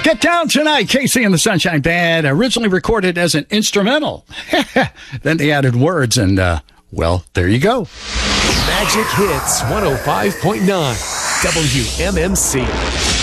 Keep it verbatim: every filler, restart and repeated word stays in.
Get Down Tonight, Casey and the Sunshine Band, originally recorded as an instrumental. Then they added words, and, uh, well, there you go. Magic Hits one oh five point nine W M M C.